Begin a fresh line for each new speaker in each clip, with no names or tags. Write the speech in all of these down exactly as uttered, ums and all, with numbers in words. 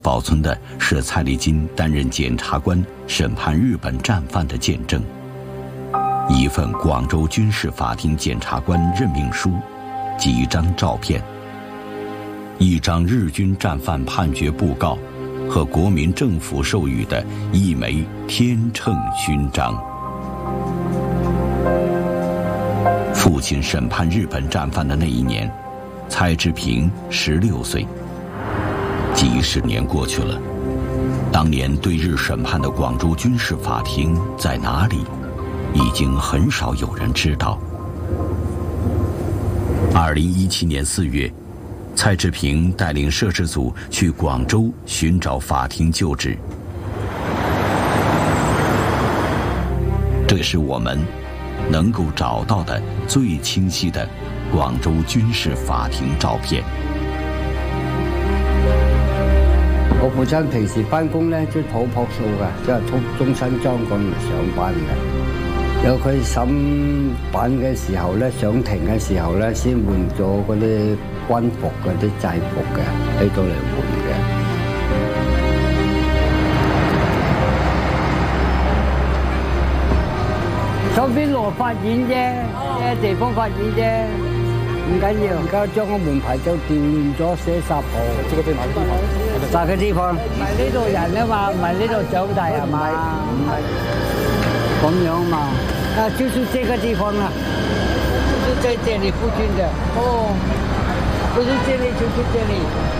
保存的是蔡立金担任检察官审判日本战犯的见证，一份广州军事法庭检察官任命书，几张照片，一张日军战犯判决布告和国民政府授予的一枚天秤勋章。父亲审判日本战犯的那一年，蔡志平十六岁。几十年过去了，当年对日审判的广州军事法庭在哪里，已经很少有人知道。二零一七年四月，蔡志平带领摄制组去广州寻找法庭旧址。这是我们能够找到的最清晰的广州军事法庭照片。
我父親平時翻工咧，即係好樸素嘅，即係中中山裝咁嚟上班嘅。有佢審判嘅時候咧，上庭嘅時候咧，先換咗嗰啲軍服嗰啲制服嘅，喺度嚟換嘅。手邊羅法院啫，咩地方法院啫。唔緊要，而家將個門牌就調亂咗，寫十號。這個地方，哪個地方？唔係呢度人啊嘛，唔係呢度長大啊嘛，唔係咁樣嘛。啊，就是這個地方啊，就是在這裡附近的。哦，不是這裡就是這裡。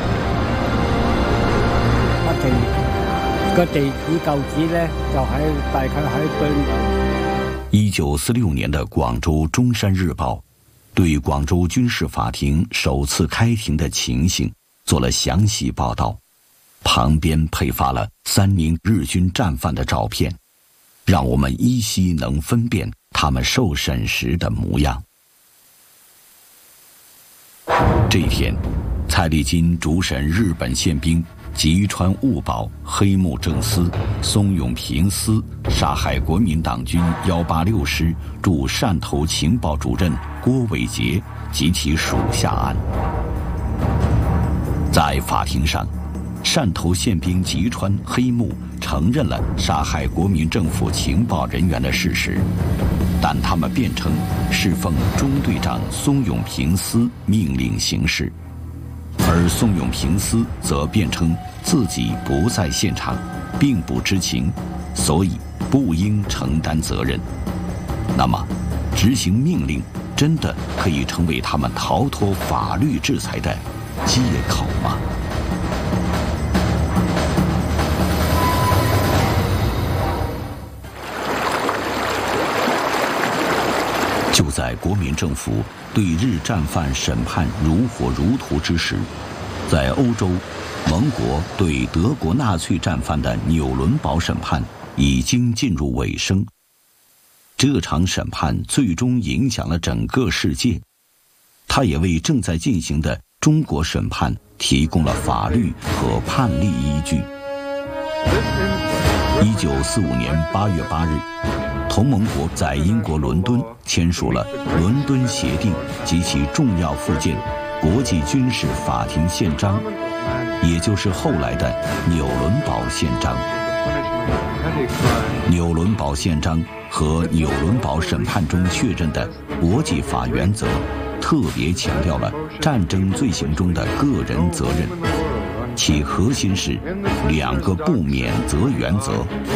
法庭個地址舊址咧，就喺大概喺對面。
一九四六年的廣州中山日報對廣州軍事法庭首次開庭的情形做了詳細報道，旁邊配發了三名日軍戰犯的照片，讓我們依稀能分辨他們受審時的模樣。這一天，蔡立金主審日本憲兵吉川悟保、黑木正司、松永平司殺害國民黨軍一八六師駐汕頭情報主任郭偉傑及其屬下案。在法庭上，汕頭憲兵吉川、黑木承認了殺害國民政府情報人員的事實，但他們辯稱是奉中隊長松永平司命令行事。而松永平司则辩称自己不在现场，并不知情，所以不应承担责任。那么，执行命令真的可以成为他们逃脱法律制裁的借口吗？就在国民政府对日战犯审判如火如荼之时，在欧洲，盟国对德国纳粹战犯的纽伦堡审判已经进入尾声。这场审判最终影响了整个世界，它也为正在进行的中国审判提供了法律和判例依据。一九四五年八月八日，同盟国在英国伦敦签署了《伦敦协定》及其重要附件《国际军事法庭宪章》，也就是后来的纽伦堡宪章。纽伦堡宪章和纽伦堡审判中确认的国际法原则，特别强调了战争罪行中的个人责任，其核心是两个不免责原则。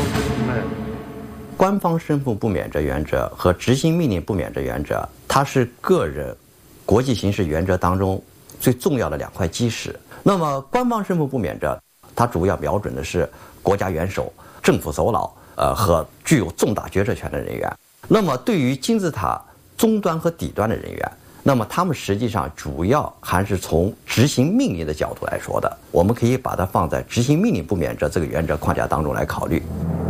官方身负不免责原则和执行命令不免责原则，它是个人国际刑事原则当中最重要的两块基石。那么官方身负不免责，它主要瞄准的是国家元首、政府首脑，呃和具有重大决策权的人员。那么对于金字塔终端和底端的人员，那么他们实际上主要还是从执行命令的角度来说的，我们可以把它放在执行命令不免责这个原则框架当中来考虑。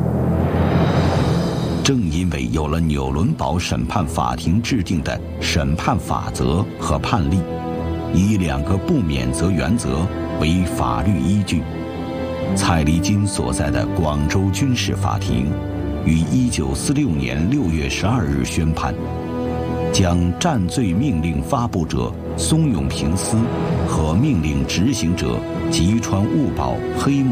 正因为有了纽伦堡审判法庭制定的审判法则和判例，以两个不免责原则为法律依据，蔡立金所在的广州军事法庭于一九四六年六月十二日宣判，将战罪命令发布者松永平司和命令执行者吉川悟保、黑木